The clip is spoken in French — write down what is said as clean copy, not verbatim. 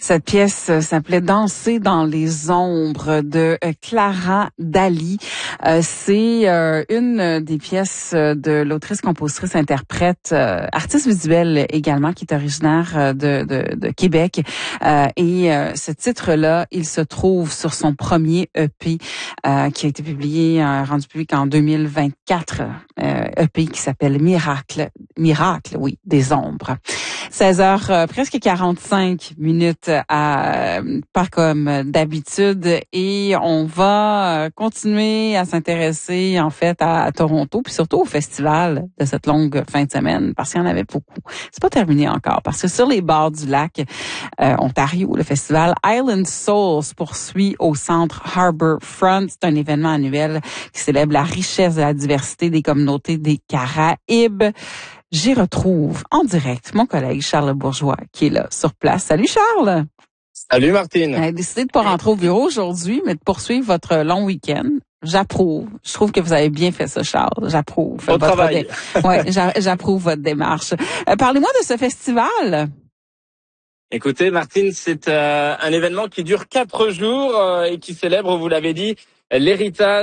Cette pièce s'appelait Danser dans les ombres de Clara Dali. C'est une des pièces de l'autrice, compositrice, interprète, artiste visuelle également, qui est originaire de Québec. Et ce titre-là, il se trouve sur son premier EP qui a été publié, rendu public en 2024. EP qui s'appelle Miracle, oui, des ombres. 16h, presque 45 minutes pas comme d'habitude, et on va continuer à s'intéresser en fait à Toronto, puis surtout au festival de cette longue fin de semaine, parce qu'il y en avait beaucoup. C'est pas terminé encore, parce que sur les bords du lac Ontario, le festival Island Soul se poursuit au centre Harbourfront. C'est un événement annuel qui célèbre la richesse et la diversité des communautés des Caraïbes. J'y retrouve en direct mon collègue Charles Bourgeois qui est là sur place. Salut Charles! Salut Martine! Vous avez décidé de pas rentrer au bureau aujourd'hui, mais de poursuivre votre long week-end. J'approuve. Je trouve que vous avez bien fait ça, Charles. J'approuve. Au travail. Ouais, j'approuve votre démarche. Parlez-moi de ce festival. Écoutez Martine, c'est un événement qui dure 4 jours et qui célèbre, vous l'avez dit, l'héritage